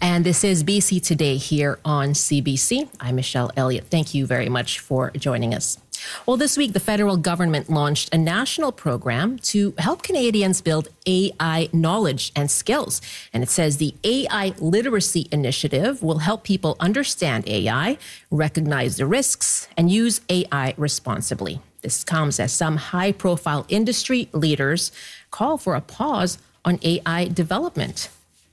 And this is BC Today here on CBC. I'm Michelle Elliott. Thank you very much for joining us. Well, this week, the federal government launched a national program to help Canadians build AI knowledge and skills. And it says the AI Literacy Initiative will help people understand AI, recognize the risks, and use AI responsibly. This comes as some high-profile industry leaders call for a pause on AI development.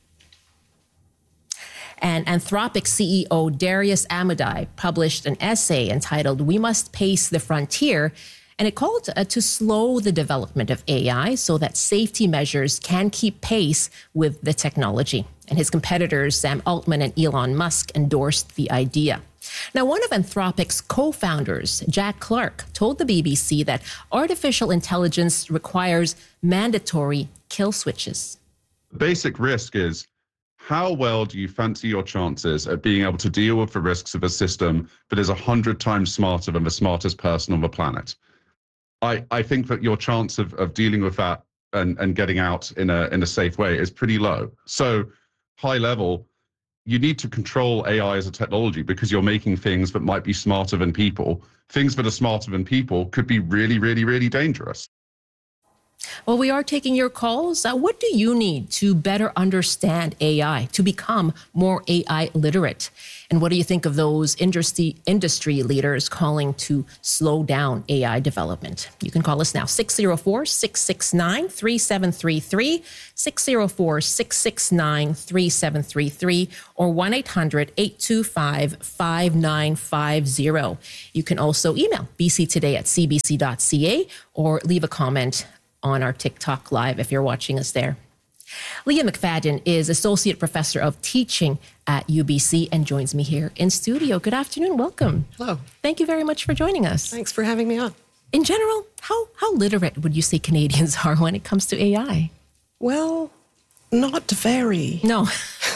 And Anthropic CEO Darius Amodei published an essay entitled "We Must Pace the Frontier," and it called to slow the development of AI so that safety measures can keep pace with the technology. And his competitors, Sam Altman and Elon Musk, endorsed the idea. Now, one of Anthropic's co-founders, Jack Clark, told the BBC that artificial intelligence requires mandatory kill switches. The basic risk is, how well do you fancy your chances at being able to deal with the risks of a system that is 100 times smarter than the smartest person on the planet? I think that your chance of dealing with that and getting out in a safe way is pretty low. So high level, you need to control AI as a technology because you're making things that might be smarter than people. Things that are smarter than people could be really, really, really dangerous. Well, we are taking your calls. What do you need to better understand AI, to become more AI literate? And what do you think of those industry leaders calling to slow down AI development? You can call us now, 604-669-3733, 604-669-3733, or 1-800-825-5950. You can also email bctoday@cbc.ca or leave a comment on our TikTok Live if you're watching us there. Leah McFadden is Associate Professor of Teaching at UBC and joins me here in studio. Good afternoon. Welcome. Hello. Thank you very much for joining us. Thanks for having me on. In general, how literate would you say Canadians are when it comes to AI? Well, not very. No.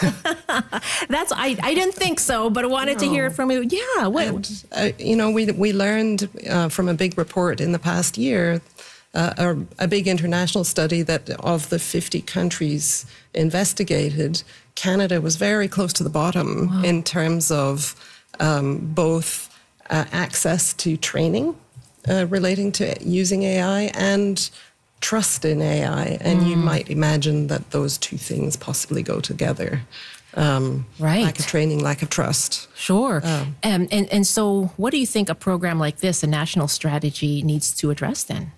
I didn't think so, but I wanted to hear it from you. Yeah. What? And, we learned from a big report in the past year, a big international study, that of the 50 countries investigated, Canada was very close to the bottom in terms of both access to training relating to using AI and trust in AI. And you might imagine that those two things possibly go together. Right. Lack of training, lack of trust. Sure. And so what do you think a program like this, a national strategy, needs to address then?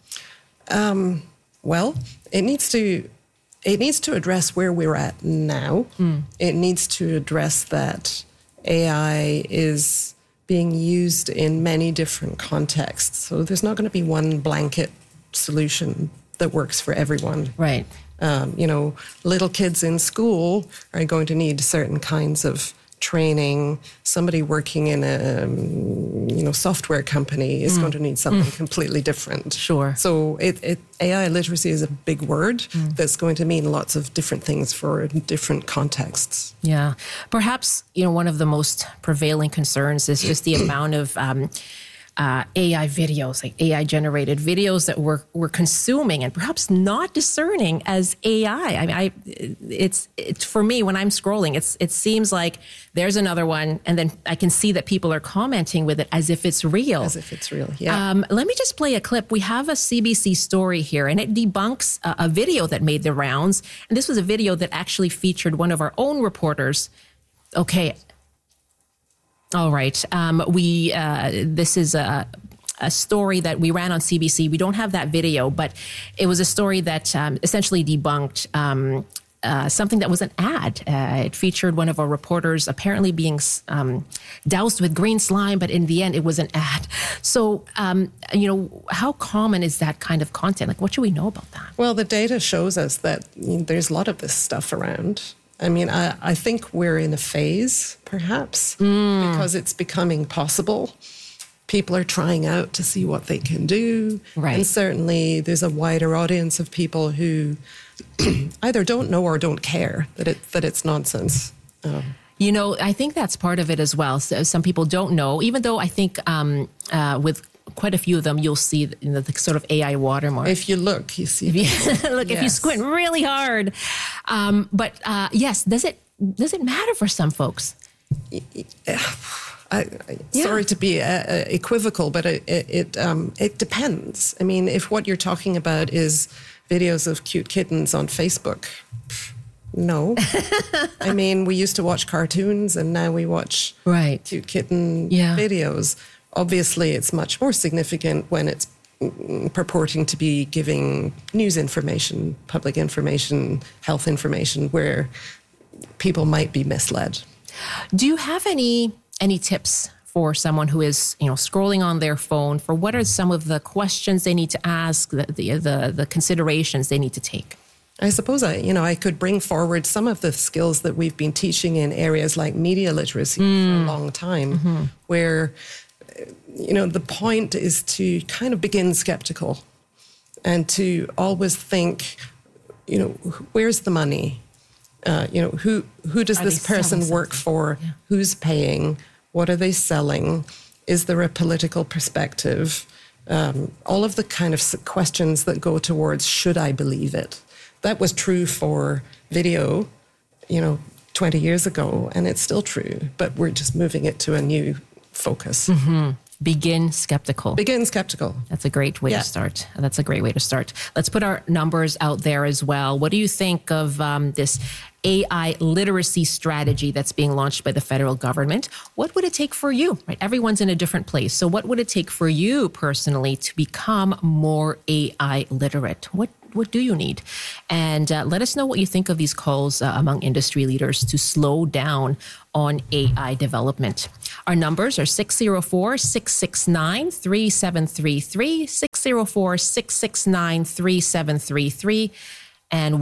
Well, it needs to address where we're at now. It needs to address that AI is being used in many different contexts. So there's not going to be one blanket solution that works for everyone. Right. Little kids in school are going to need certain kinds of training. Somebody working in a software company is going to need something completely different. Sure. So AI literacy is a big word that's going to mean lots of different things for different contexts. Yeah. Perhaps, one of the most prevailing concerns is just the amount of AI videos, like AI-generated videos that we're consuming and perhaps not discerning as AI. I mean, it's for me, when I'm scrolling, it seems like there's another one, and then I can see that people are commenting with it as if it's real. As if it's real, yeah. Let me just play a clip. We have a CBC story here, and it debunks a video that made the rounds. And this was a video that actually featured one of our own reporters. Okay. All right. This is a story that we ran on CBC. We don't have that video, but it was a story that essentially debunked something that was an ad. It featured one of our reporters apparently being doused with green slime, but in the end, it was an ad. So, how common is that kind of content? Like, what should we know about that? Well, the data shows us that there's a lot of this stuff around. I mean, I think we're in a phase, perhaps, because it's becoming possible. People are trying out to see what they can do. Right. And certainly there's a wider audience of people who either don't know or don't care that it's nonsense. I think that's part of it as well. So some people don't know, even though I think with quite a few of them, you'll see the sort of AI watermark. If you look, you see. If you squint really hard. But yes, does it does it matter for some folks? Sorry to be equivocal, but it depends. I mean, if what you're talking about is videos of cute kittens on Facebook, no. I mean, we used to watch cartoons and now we watch cute kitten videos. Obviously, it's much more significant when it's purporting to be giving news information, public information, health information, where people might be misled. Do you have any tips for someone who is, scrolling on their phone, for what are some of the questions they need to ask, the considerations they need to take? I suppose I could bring forward some of the skills that we've been teaching in areas like media literacy for a long time, where, the point is to kind of begin skeptical and to always think, where's the money? Who does this person work for? Yeah. Who's paying? What are they selling? Is there a political perspective? All of the kind of questions that go towards, should I believe it? That was true for video, 20 years ago, and it's still true, but we're just moving it to a new focus. Mm-hmm. Begin skeptical. Begin skeptical. That's a great way to start. That's a great way to start. Let's put our numbers out there as well. What do you think of this AI literacy strategy that's being launched by the federal government? What would it take for you? Right? Everyone's in a different place. So what would it take for you personally to become more AI literate? What do you need? And let us know what you think of these calls among industry leaders to slow down on AI development. Our numbers are 604-669-3733, 604-669-3733, and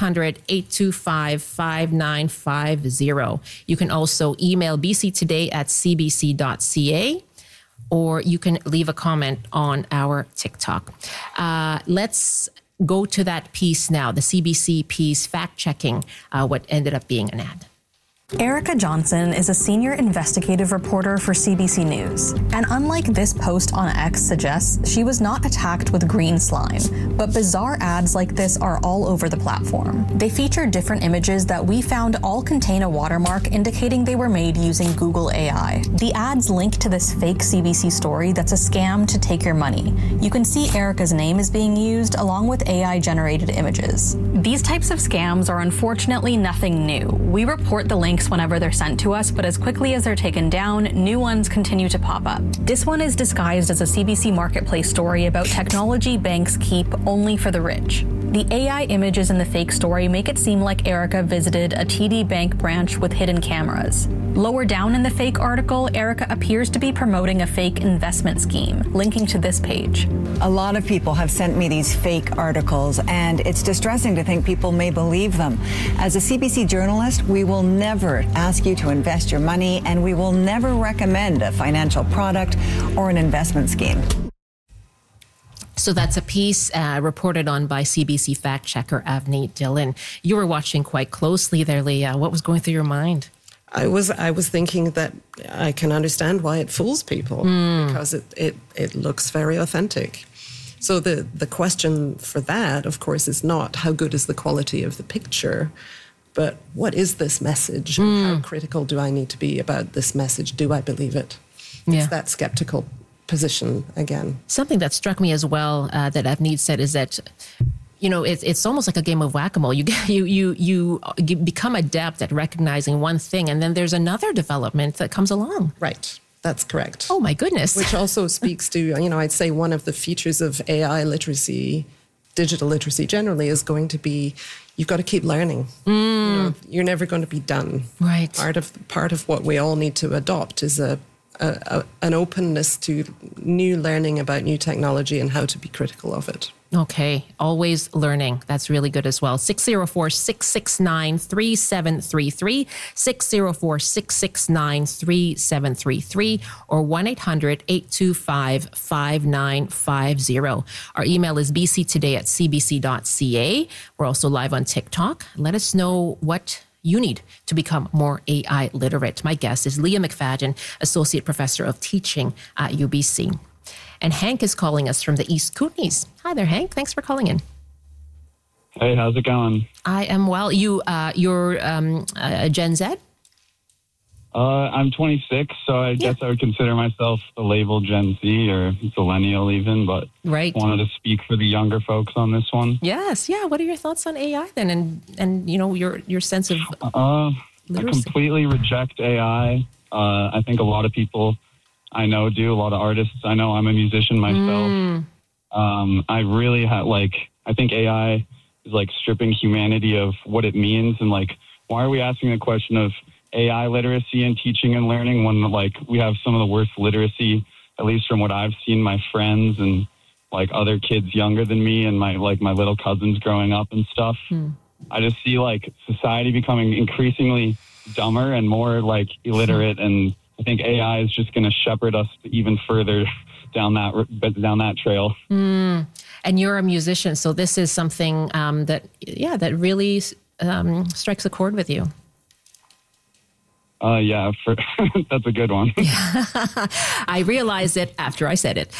1-800-825-5950. You can also email bctoday@cbc.ca, or you can leave a comment on our TikTok. Let's go to that piece now, the CBC piece, fact-checking what ended up being an ad. Erica Johnson is a senior investigative reporter for CBC News. And unlike this post on X suggests, she was not attacked with green slime. But bizarre ads like this are all over the platform. They feature different images that we found all contain a watermark indicating they were made using Google AI. The ads link to this fake CBC story that's a scam to take your money. You can see Erica's name is being used along with AI-generated images. These types of scams are unfortunately nothing new. We report the links whenever they're sent to us, but as quickly as they're taken down, new ones continue to pop up. This one is disguised as a CBC Marketplace story about technology banks keep only for the rich. The AI images in the fake story make it seem like Erica visited a TD Bank branch with hidden cameras. Lower down in the fake article, Erica appears to be promoting a fake investment scheme, linking to this page. A lot of people have sent me these fake articles, and it's distressing to think people may believe them. As a CBC journalist, we will never ask you to invest your money, and we will never recommend a financial product or an investment scheme. So that's a piece reported on by CBC fact checker Avni Dillon. You were watching quite closely there, Leah. What was going through your mind? I was thinking that I can understand why it fools people because it looks very authentic. So the question for that, of course, is not how good is the quality of the picture, but what is this message? And how critical do I need to be about this message? Do I believe it? It's that skeptical position again. Something that struck me as well that Avneet said is that, it's almost like a game of whack-a-mole. You become adept at recognizing one thing, and then there's another development that comes along. Right. That's correct. Oh, my goodness. Which also speaks to, I'd say one of the features of AI literacy, digital literacy generally, is going to be you've got to keep learning. You're never going to be done. Right. Part of what we all need to adopt is an openness to new learning about new technology and how to be critical of it. Okay. Always learning. That's really good as well. 604-669-3733, 604-669-3733, or 1-800-825-5950. Our email is bctoday@cbc.ca. We're also live on TikTok. Let us know what you need to become more AI literate. My guest is Leah McFadden, Associate Professor of Teaching at UBC. And Hank is calling us from the East Kootenays. Hi there, Hank. Thanks for calling in. Hey, how's it going? I am well. You're Gen Z? I'm 26, so I guess I would consider myself the label Gen Z or millennial even, but Right. wanted to speak for the younger folks on this one. Yes. Yeah. What are your thoughts on AI then, and your sense of I literacy? completely reject AI. I think a lot of people I know do, a lot of artists I know. I'm a musician myself. I really I think AI is like stripping humanity of what it means, and like, why are we asking the question of AI literacy and teaching and learning when like we have some of the worst literacy, at least from what I've seen, my friends and like other kids younger than me and my little cousins growing up and stuff. I just see like society becoming increasingly dumber and more like illiterate, and I think AI is just going to shepherd us even further down that trail. And you're a musician, so this is something that really strikes a chord with you. That's a good one. I realized it after I said it.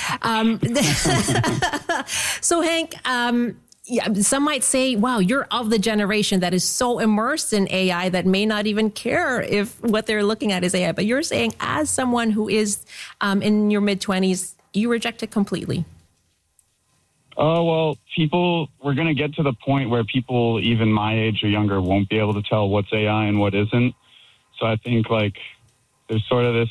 So Hank, some might say, wow, you're of the generation that is so immersed in AI that may not even care if what they're looking at is AI. But you're saying, as someone who is in your mid-20s, you reject it completely. Well, we're going to get to the point where people even my age or younger won't be able to tell what's AI and what isn't. So I think like there's sort of this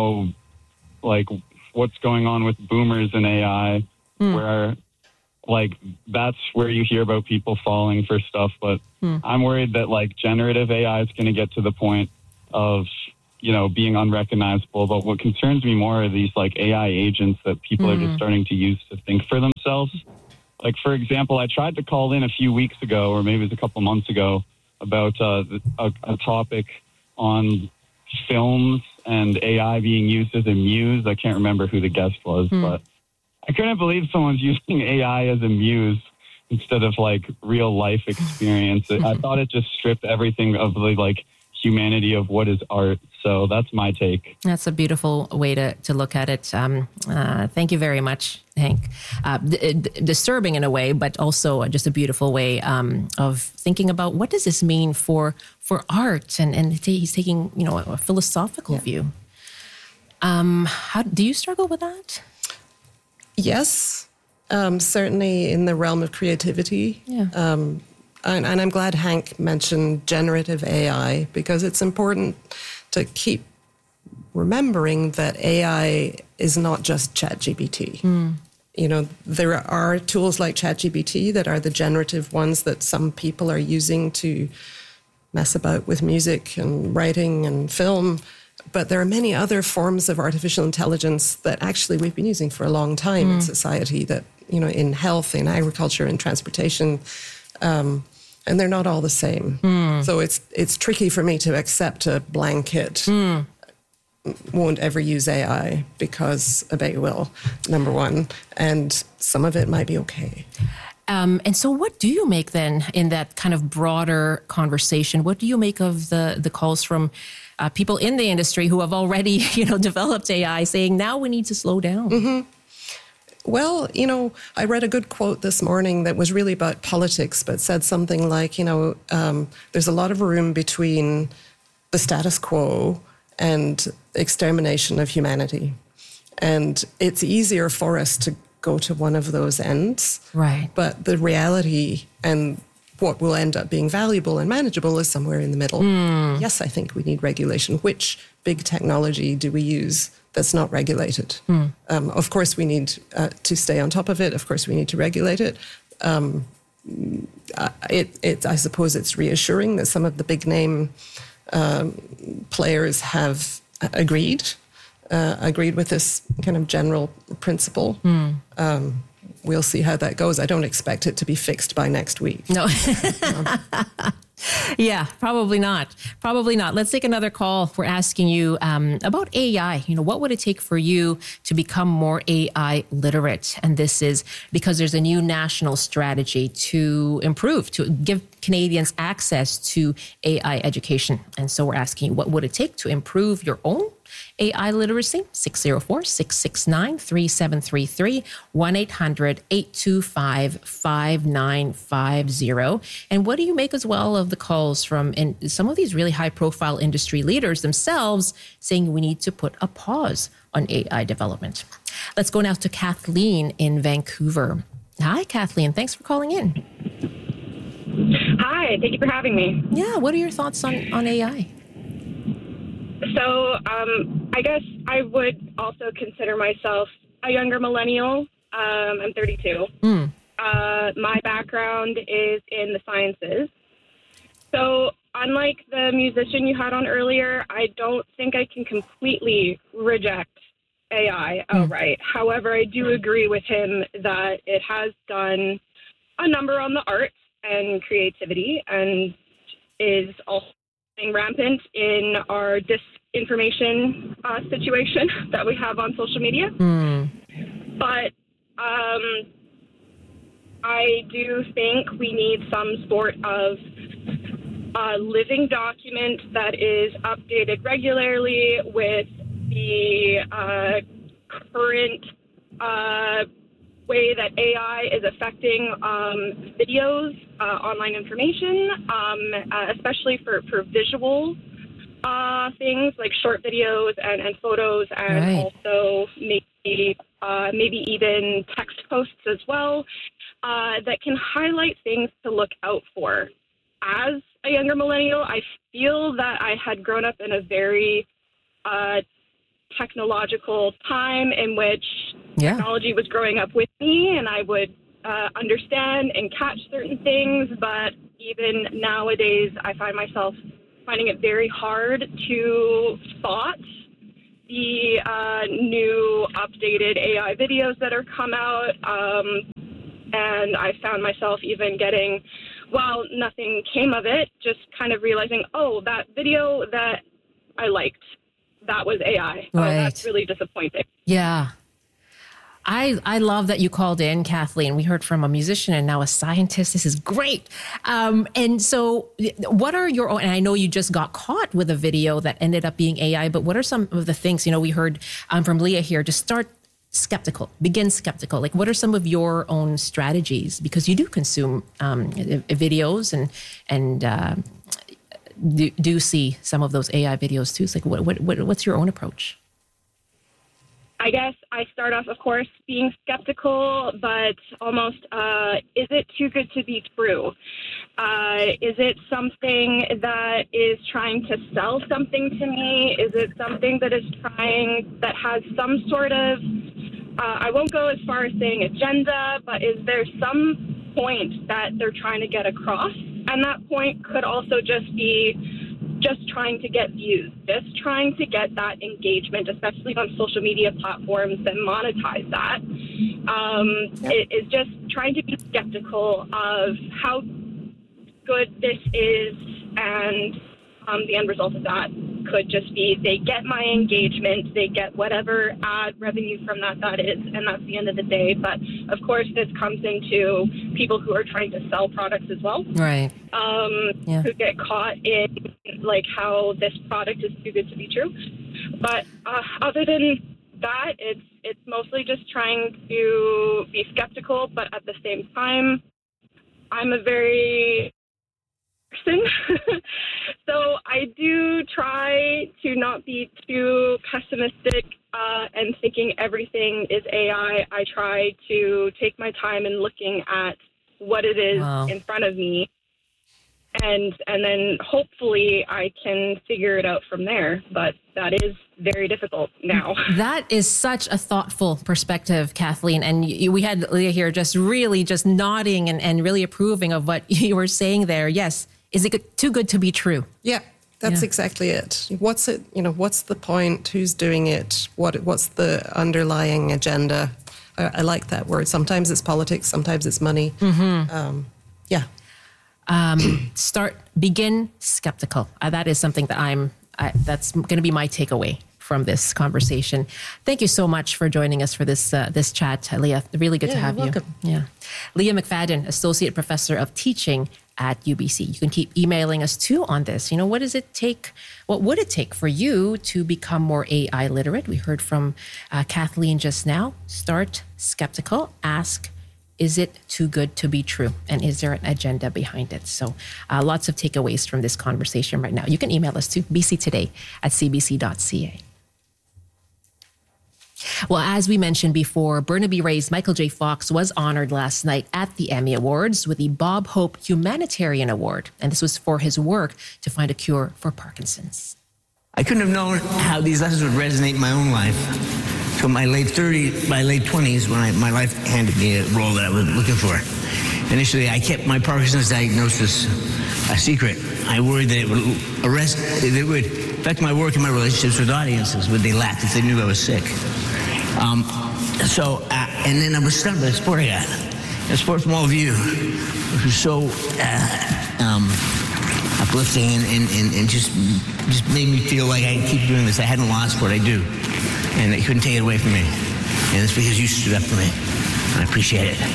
what's going on with boomers and AI, where like that's where you hear about people falling for stuff. But I'm worried that like generative AI is going to get to the point of, being unrecognizable. But what concerns me more are these like AI agents that people are just starting to use to think for themselves. Like, for example, I tried to call in a few weeks ago, or maybe it was a couple months ago, about a topic on films and AI being used as a muse. I can't remember who the guest was, but I couldn't believe someone's using AI as a muse instead of like real life experience. I thought it just stripped everything of the like humanity of what is art. So that's my take. That's a beautiful way to look at it. Thank you very much, Hank. Disturbing in a way, but also just a beautiful way of thinking about what does this mean for art, and he's taking a philosophical view. How do you struggle with that? Yes, certainly in the realm of creativity. Yeah. And I'm glad Hank mentioned generative AI, because it's important to keep remembering that AI is not just ChatGPT. There are tools like ChatGPT that are the generative ones that some people are using to mess about with music and writing and film. But there are many other forms of artificial intelligence that actually we've been using for a long time in society, that, in health, in agriculture, in transportation, and they're not all the same. So it's tricky for me to accept a blanket won't ever use AI, because I bet you will, number one, and some of it might be okay. And so what do you make then in that kind of broader conversation? What do you make of the calls from people in the industry who have already, developed AI, saying now we need to slow down? Well, I read a good quote this morning that was really about politics, but said something like, there's a lot of room between the status quo and extermination of humanity. And it's easier for us to go to one of those ends. Right. But the reality and what will end up being valuable and manageable is somewhere in the middle. Yes, I think we need regulation. Which big technology do we use that's not regulated? Of course, we need to stay on top of it. Of course, we need to regulate it. I suppose it's reassuring that some of the big name players have agreed with this kind of general principle. We'll see how that goes. I don't expect it to be fixed by next week. No. Yeah, probably not. Probably not. Let's take another call. We're asking you about AI. What would it take for you to become more AI literate? And this is because there's a new national strategy to improve, to give Canadians access to AI education. And so we're asking you, what would it take to improve your own AI literacy, 604-669-3733, 1-800-825-5950. And what do you make as well of the calls from some of these really high-profile industry leaders themselves saying we need to put a pause on AI development? Let's go now to Kathleen in Vancouver. Hi, Kathleen. Thanks for calling in. Hi, thank you for having me. Yeah, what are your thoughts on AI? So I guess I would also consider myself a younger millennial. I'm 32. My background is in the sciences. So unlike the musician you had on earlier, I don't think I can completely reject AI outright. However, I do agree with him that it has done a number on the arts and creativity and is also rampant in our disinformation situation that we have on social media. But I do think we need some sort of living document that is updated regularly with the current way that AI is affecting videos, online information, especially for visual things like short videos and photos, and also maybe even text posts as well, that can highlight things to look out for. As a younger millennial, I feel that I had grown up in a very technological time in which technology was growing up with me, and I would understand and catch certain things. But even nowadays, I find myself finding it very hard to spot the new updated AI videos that are come out. And I found myself even getting, while nothing came of it, just kind of realizing, oh, that video that I liked, that was AI. Right. Oh, that's really disappointing. Yeah. I love that you called in, Kathleen. We heard from a musician and now a scientist. This is great. And so what are your own, and I know you just got caught with a video that ended up being AI, but what are some of the things, we heard from Leah here, just start skeptical, begin skeptical. Like, what are some of your own strategies? Because you do consume videos and do see some of those AI videos too. It's like, what's your own approach? I guess I start off, of course, being skeptical, but almost, is it too good to be true? Is it something that is trying to sell something to me? Is it something that that has some sort of, I won't go as far as saying agenda, but is there some point that they're trying to get across? And that point could also just be just trying to get views, just trying to get that engagement, especially on social media platforms that monetize that. It is just trying to be skeptical of how good this is, and the end result of that could just be they get my engagement, they get whatever ad revenue from that is, and that's the end of the day. But of course, this comes into people who are trying to sell products as well, right? Who get caught in like how this product is too good to be true. But other than that, it's mostly just trying to be skeptical, but at the same time, I'm a very person. So I do try to not be too pessimistic and thinking everything is AI. I try to take my time in looking at what it is in front of me. And then hopefully I can figure it out from there. But that is very difficult now. That is such a thoughtful perspective, Kathleen. And we had Leah here just really just nodding and really approving of what you were saying there. Yes. Is it too good to be true? Yeah, that's exactly it. What's it? What's the point? Who's doing it? What's the underlying agenda? I like that word. Sometimes it's politics. Sometimes it's money. Mm-hmm. Begin skeptical. That is something that that's going to be my takeaway from this conversation. Thank you so much for joining us for this chat, Leah. Really good to have you. Welcome. Yeah, Leah McFadden, Associate Professor of Teaching at UBC. You can keep emailing us too on this. What would it take for you to become more AI literate? We heard from Kathleen just now. Start skeptical. Ask, is it too good to be true? And is there an agenda behind it? So lots of takeaways from this conversation right now. You can email us to bctoday@cbc.ca. Well, as we mentioned before, Burnaby Ray's Michael J. Fox was honored last night at the Emmy Awards with the Bob Hope Humanitarian Award. And this was for his work to find a cure for Parkinson's. I couldn't have known how these lessons would resonate in my own life till my late 20s when my life handed me a role that I was looking for. Initially, I kept my Parkinson's diagnosis a secret. I worried that it would affect my work and my relationships with audiences. Would they laugh if they knew I was sick? And then I was stunned by the support I got. The support from all of you, which was so uplifting and just made me feel like I could keep doing this. I hadn't lost what I do, and they couldn't take it away from me. And it's because you stood up for me. I appreciate it.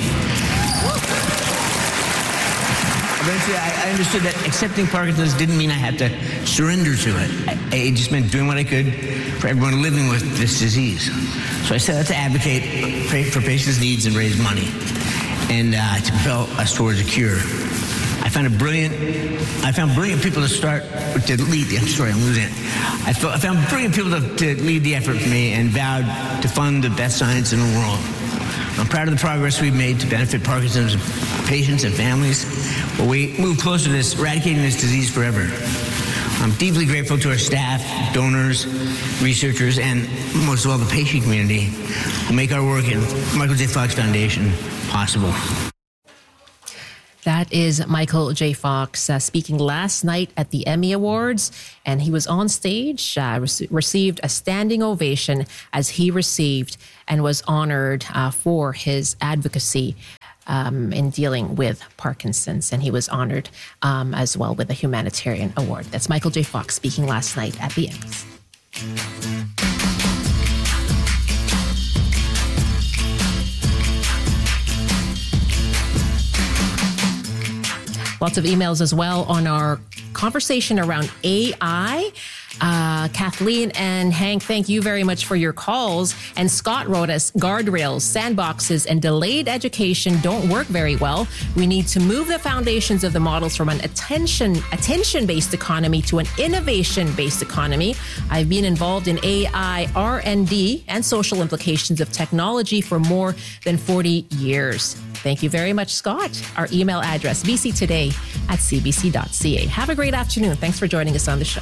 Eventually, I understood that accepting Parkinson's didn't mean I had to surrender to it. It just meant doing what I could for everyone living with this disease. So I set out to advocate for patients' needs and raise money, and to propel us towards a cure. I found brilliant people to lead the. I'm sorry, I'm losing it. I found brilliant people to lead the effort for me, and vowed to fund the best science in the world. I'm proud of the progress we've made to benefit Parkinson's patients and families. But we move closer to eradicating this disease forever. I'm deeply grateful to our staff, donors, researchers, and most of all the patient community who make our work at Michael J. Fox Foundation possible. That is Michael J. Fox speaking last night at the Emmy Awards, and he was on stage, received a standing ovation as he received and was honored for his advocacy in dealing with Parkinson's, and he was honored as well with a humanitarian award. That's Michael J. Fox speaking last night at the Emmys. Lots of emails as well on our conversation around AI. Kathleen and Hank, thank you very much for your calls. And Scott wrote us, guardrails, sandboxes, and delayed education don't work very well. We need to move the foundations of the models from an attention-based economy to an innovation-based economy. I've been involved in AI, R&D, and social implications of technology for more than 40 years. Thank you very much, Scott. Our email address, bctoday@cbc.ca. Have a great afternoon. Thanks for joining us on the show.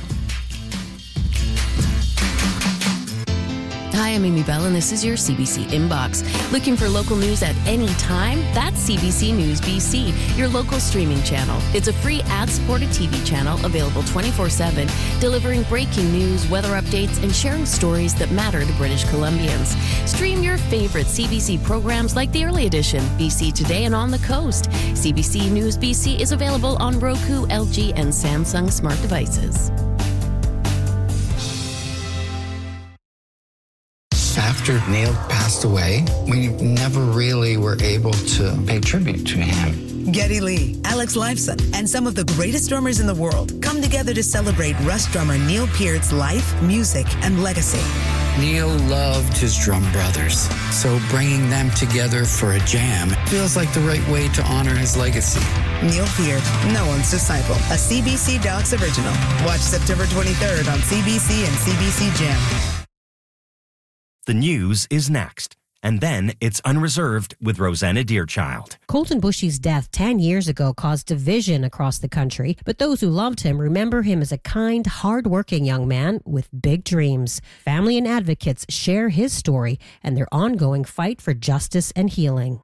Hi, I'm Amy Bell, and this is your CBC Inbox. Looking for local news at any time? That's CBC News BC, your local streaming channel. It's a free ad-supported TV channel available 24/7, delivering breaking news, weather updates, and sharing stories that matter to British Columbians. Stream your favorite CBC programs like The Early Edition, BC Today, and On the Coast. CBC News BC is available on Roku, LG, and Samsung smart devices. After Neil passed away, we never really were able to pay tribute to him. Geddy Lee, Alex Lifeson, and some of the greatest drummers in the world come together to celebrate Rush drummer Neil Peart's life, music, and legacy. Neil loved his drum brothers, so bringing them together for a jam feels like the right way to honor his legacy. Neil Peart, no one's disciple, a CBC Docs original. Watch September 23rd on CBC and CBC Jam. The news is next. And then it's Unreserved with Rosanna Deerchild. Colton Bushy's death 10 years ago caused division across the country, but those who loved him remember him as a kind, hard-working young man with big dreams. Family and advocates share his story and their ongoing fight for justice and healing.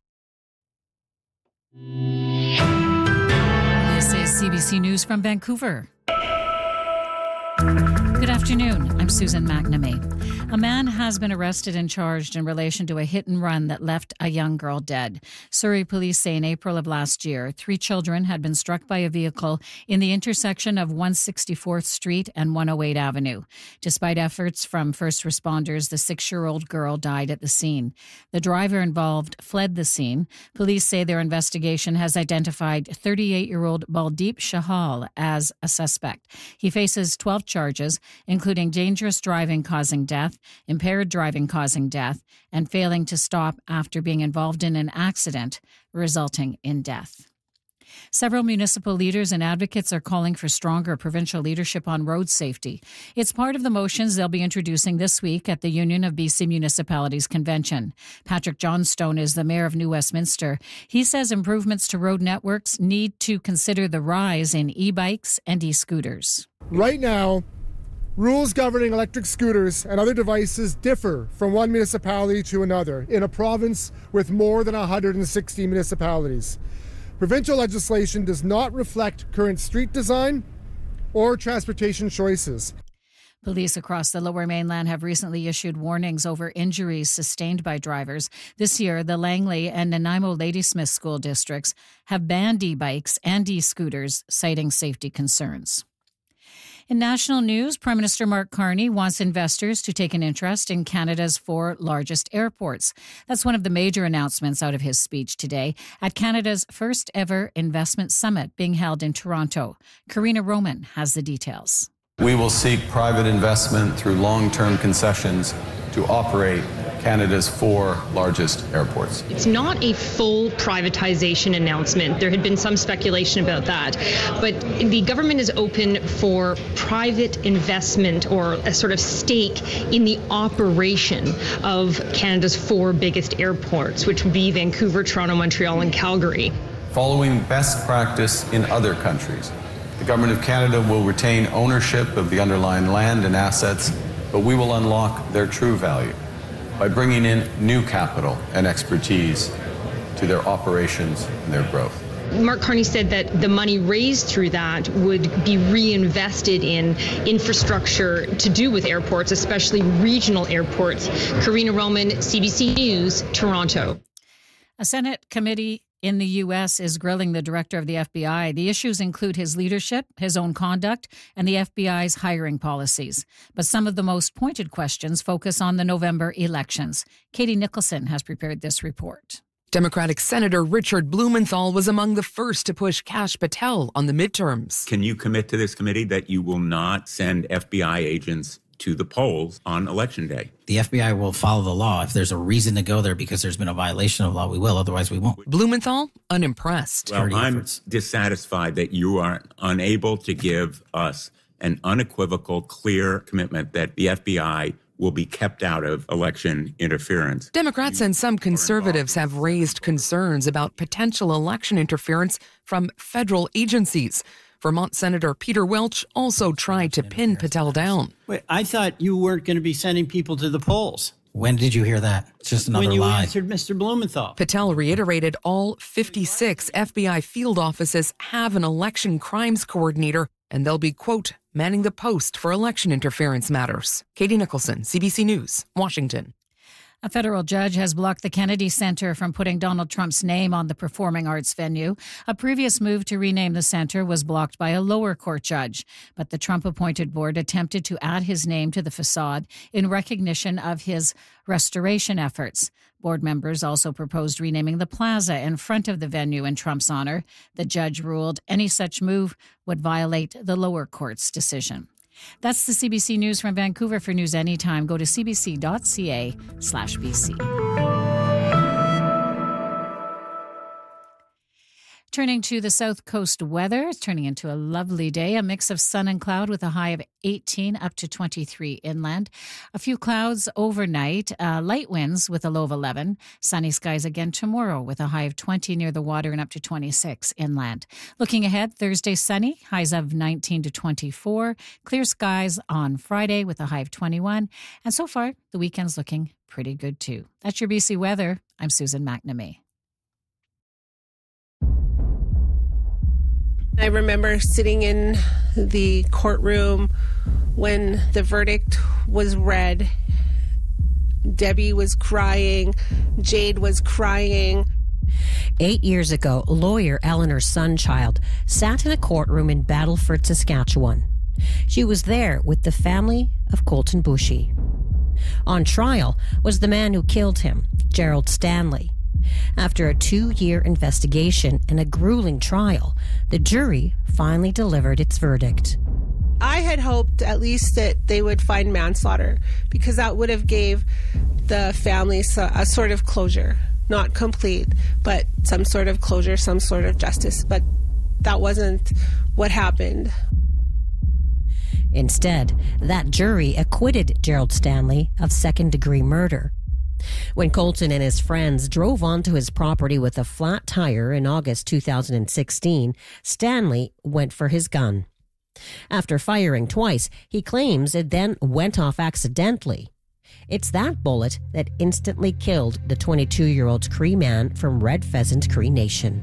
This is CBC News from Vancouver. Good afternoon. I'm Susan McNamee. A man has been arrested and charged in relation to a hit and run that left a young girl dead. Surrey police say in April of last year, 3 children had been struck by a vehicle in the intersection of 164th Street and 108 Avenue. Despite efforts from first responders, the 6-year-old girl died at the scene. The driver involved fled the scene. Police say their investigation has identified 38-year-old Baldeep Shahal as a suspect. He faces 12 charges, including dangerous driving causing death, impaired driving causing death, and failing to stop after being involved in an accident resulting in death. Several municipal leaders and advocates are calling for stronger provincial leadership on road safety. It's part of the motions they'll be introducing this week at the Union of BC Municipalities Convention. Patrick Johnstone is the mayor of New Westminster. He says improvements to road networks need to consider the rise in e-bikes and e-scooters. Right now, rules governing electric scooters and other devices differ from one municipality to another in a province with more than 160 municipalities. Provincial legislation does not reflect current street design or transportation choices. Police across the Lower Mainland have recently issued warnings over injuries sustained by drivers. This year, the Langley and Nanaimo Ladysmith school districts have banned e-bikes and e-scooters, citing safety concerns. In national news, Prime Minister Mark Carney wants investors to take an interest in Canada's 4 largest airports. That's one of the major announcements out of his speech today at Canada's first ever investment summit being held in Toronto. Karina Roman has the details. We will seek private investment through long-term concessions to operate Canada's 4 largest airports. It's not a full privatization announcement. There had been some speculation about that. But the government is open for private investment or a sort of stake in the operation of Canada's 4 biggest airports, which would be Vancouver, Toronto, Montreal, and Calgary. Following best practice in other countries, the Government of Canada will retain ownership of the underlying land and assets, but we will unlock their true value by bringing in new capital and expertise to their operations and their growth. Mark Carney said that the money raised through that would be reinvested in infrastructure to do with airports, especially regional airports. Karina Roman, CBC News, Toronto. A Senate committee in the U.S. is grilling the director of the FBI. The issues include his leadership, his own conduct, and the FBI's hiring policies. But some of the most pointed questions focus on the November elections. Katie Nicholson has prepared this report. Democratic Senator Richard Blumenthal was among the first to push Kash Patel on the midterms. Can you commit to this committee that you will not send FBI agents to the polls on Election Day? The FBI will follow the law. If there's a reason to go there because there's been a violation of law, we will. Otherwise, we won't. Blumenthal, unimpressed. Well, I'm dissatisfied that you are unable to give us an unequivocal, clear commitment that the FBI will be kept out of election interference. Democrats and some conservatives have raised concerns about potential election interference from federal agencies. Vermont Senator Peter Welch also tried to pin Patel down. Wait, I thought you weren't going to be sending people to the polls. When did you hear that? It's just another lie. When you answered Mr. Blumenthal. Patel reiterated all 56 FBI field offices have an election crimes coordinator, and they'll be, quote, manning the post for election interference matters. Katie Nicholson, CBC News, Washington. A federal judge has blocked the Kennedy Center from putting Donald Trump's name on the performing arts venue. A previous move to rename the center was blocked by a lower court judge, but the Trump-appointed board attempted to add his name to the facade in recognition of his restoration efforts. Board members also proposed renaming the plaza in front of the venue in Trump's honor. The judge ruled any such move would violate the lower court's decision. That's the CBC News from Vancouver. For news anytime, go to cbc.ca/BC. Turning to the South Coast weather, it's turning into a lovely day, a mix of sun and cloud with a high of 18 up to 23 inland. A few clouds overnight, light winds with a low of 11. Sunny skies again tomorrow with a high of 20 near the water and up to 26 inland. Looking ahead, Thursday sunny, highs of 19 to 24. Clear skies on Friday with a high of 21. And so far, the weekend's looking pretty good too. That's your BC weather. I'm Susan McNamee. I remember sitting in the courtroom when the verdict was read, Debbie was crying, Jade was crying. 8 years ago, lawyer Eleanor Sunchild sat in a courtroom in Battleford, Saskatchewan. She was there with the family of Colton Bushy. On trial was the man who killed him, Gerald Stanley. After a 2-year investigation and a grueling trial, the jury finally delivered its verdict. I had hoped at least that they would find manslaughter, because that would have gave the family a sort of closure. Not complete, but some sort of closure, some sort of justice. But that wasn't what happened. Instead, that jury acquitted Gerald Stanley of second-degree murder. When Colton and his friends drove onto his property with a flat tire in August 2016, Stanley went for his gun. After firing twice, he claims it then went off accidentally. It's that bullet that instantly killed the 22-year-old Cree man from Red Pheasant Cree Nation.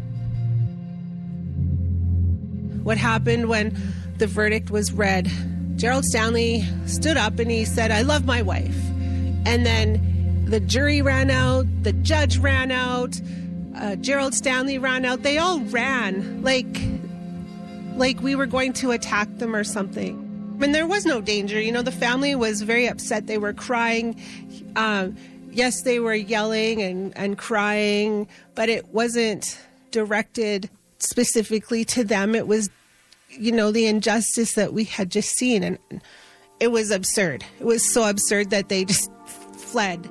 What happened when the verdict was read, Gerald Stanley stood up and he said, "I love my wife." And then the jury ran out, the judge ran out, Gerald Stanley ran out. They all ran like we were going to attack them or something. And there was no danger. You know, the family was very upset. They were crying. Yes, they were yelling and crying, but it wasn't directed specifically to them. It was, you know, the injustice that we had just seen. And it was absurd. It was so absurd that they just fled.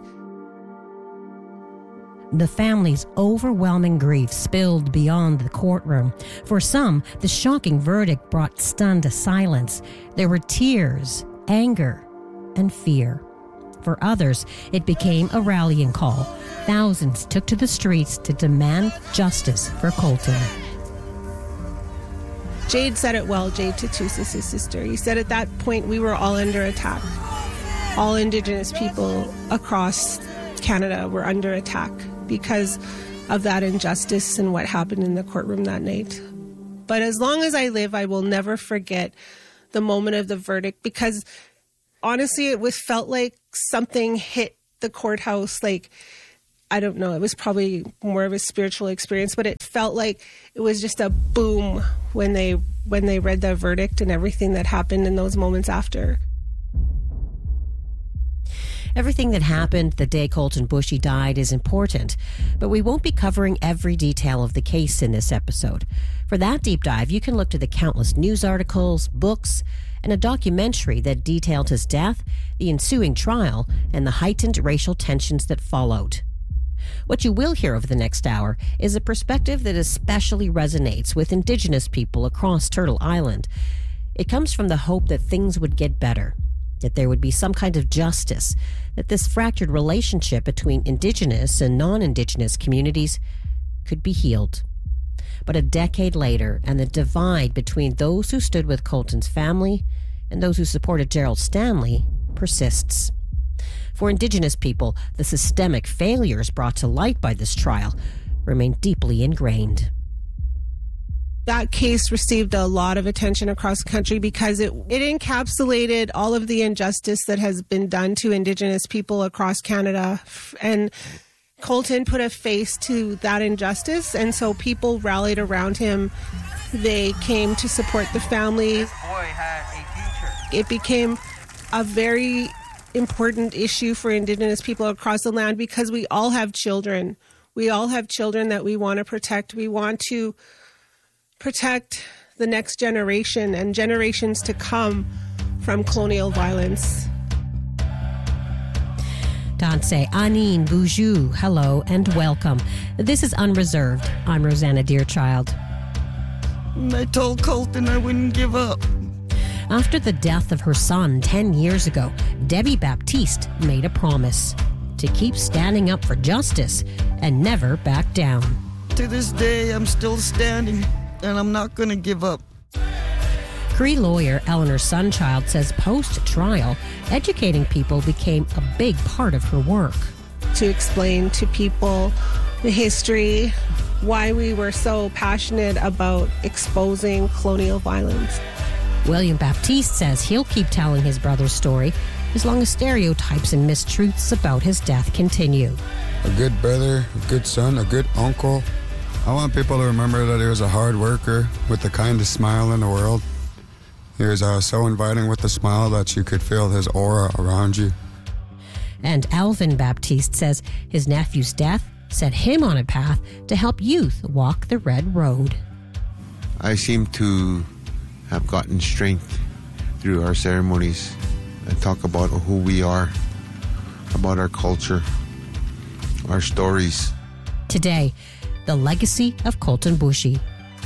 The family's overwhelming grief spilled beyond the courtroom. For some, the shocking verdict brought stunned silence. There were tears, anger, and fear. For others, it became a rallying call. Thousands took to the streets to demand justice for Colton. Jade said it well, Jade Tatusis, his sister. He said at that point we were all under attack. All Indigenous people across Canada were under attack because of that injustice and what happened in the courtroom that night. But as long as I live, I will never forget the moment of the verdict, because honestly, it felt like something hit the courthouse. Like, I don't know, it was probably more of a spiritual experience, but it felt like it was just a boom when they read the verdict and everything that happened in those moments after. Everything that happened the day Colton Bushy died is important, but we won't be covering every detail of the case in this episode. For that deep dive, you can look to the countless news articles, books, and a documentary that detailed his death, the ensuing trial, and the heightened racial tensions that followed. What you will hear over the next hour is a perspective that especially resonates with Indigenous people across Turtle Island. It comes from the hope that things would get better, that there would be some kind of justice, that this fractured relationship between Indigenous and non-Indigenous communities could be healed. But a decade later, and the divide between those who stood with Colton's family and those who supported Gerald Stanley persists. For Indigenous people, the systemic failures brought to light by this trial remain deeply ingrained. That case received a lot of attention across the country because it encapsulated all of the injustice that has been done to Indigenous people across Canada. And Colton put a face to that injustice, and so people rallied around him. They came to support the family. This boy had a future. It became a very important issue for Indigenous people across the land because we all have children. We all have children that we want to protect. We want to protect the next generation and generations to come from colonial violence. Danse, Anine, Boujou, hello and welcome. This is Unreserved. I'm Rosanna Deerchild. I told Colton I wouldn't give up. After the death of her son 10 years ago, Debbie Baptiste made a promise to keep standing up for justice and never back down. To this day, I'm still standing, and I'm not going to give up. Cree lawyer Eleanor Sunchild says post-trial, educating people became a big part of her work. To explain to people the history, why we were so passionate about exposing colonial violence. William Baptiste says he'll keep telling his brother's story as long as stereotypes and mistruths about his death continue. A good brother, a good son, a good uncle. I want people to remember that he was a hard worker with the kindest smile in the world. He was so inviting with a smile that you could feel his aura around you. And Alvin Baptiste says his nephew's death set him on a path to help youth walk the red road. I seem to have gotten strength through our ceremonies and talk about who we are, about our culture, our stories. Today, the legacy of Colten Boushie.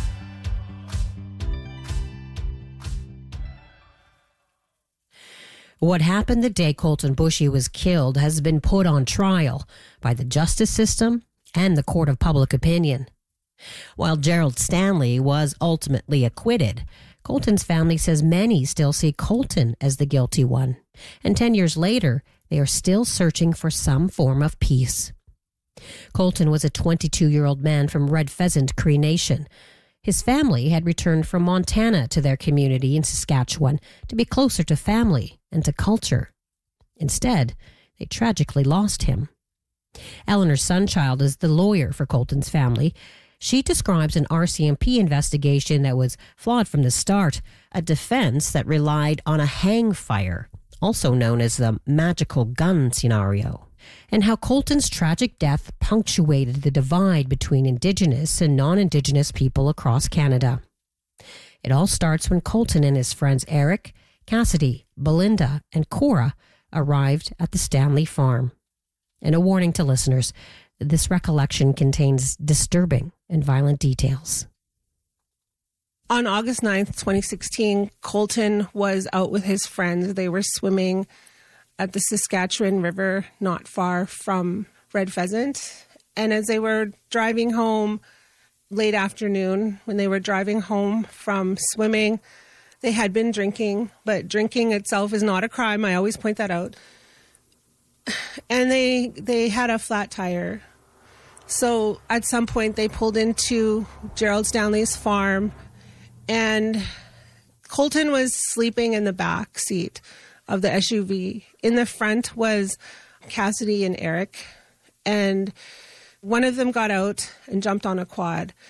What happened the day Colten Boushie was killed has been put on trial by the justice system and the court of public opinion. While Gerald Stanley was ultimately acquitted, Colten's family says many still see Colten as the guilty one. And 10 years later, they are still searching for some form of peace. Colten was a 22-year-old man from Red Pheasant Cree Nation. His family had returned from Montana to their community in Saskatchewan to be closer to family and to culture. Instead, they tragically lost him. Eleanor Sunchild is the lawyer for Colten's family. She describes an RCMP investigation that was flawed from the start, a defense that relied on a hang fire, also known as the magical gun scenario, and how Colten's tragic death punctuated the divide between Indigenous and non-Indigenous people across Canada. It all starts when Colten and his friends Eric, Cassidy, Belinda, and Cora arrived at the Stanley farm. And a warning to listeners, this recollection contains disturbing and violent details. On August 9th, 2016, Colten was out with his friends. They were swimming at the Saskatchewan River, not far from Red Pheasant. And as they were driving home late afternoon, when they were driving home from swimming, they had been drinking, but drinking itself is not a crime. I always point that out. And they had a flat tire. So at some point they pulled into Gerald Stanley's farm, and Colten was sleeping in the back seat of the SUV. In the front was Cassidy and Eric, and one of them got out and jumped on a quad.